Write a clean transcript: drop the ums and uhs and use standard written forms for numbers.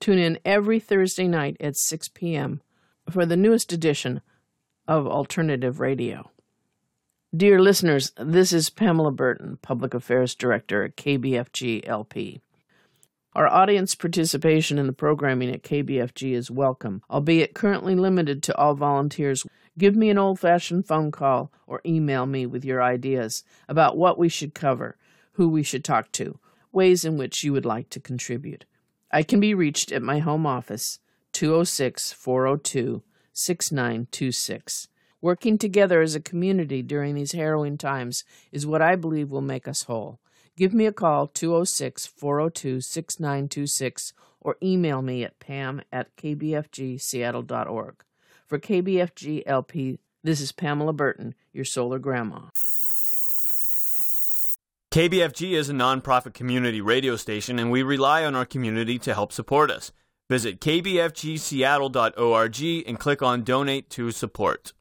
Tune in every Thursday night at 6 p.m. for the newest edition of Alternative Radio. Dear listeners, this is Pamela Burton, Public Affairs Director at KBFG LP. Our audience participation in the programming at KBFG is welcome, albeit currently limited to all volunteers. Give me an old-fashioned phone call or email me with your ideas about what we should cover, who we should talk to, ways in which you would like to contribute. I can be reached at my home office, 206-402-6926. Working together as a community during these harrowing times is what I believe will make us whole. Give me a call, 206-402-6926, or email me at pam@kbfgseattle.org. For KBFG LP, this is Pamela Burton, your solar grandma. KBFG is a nonprofit community radio station, and we rely on our community to help support us. Visit kbfgseattle.org and click on Donate to Support.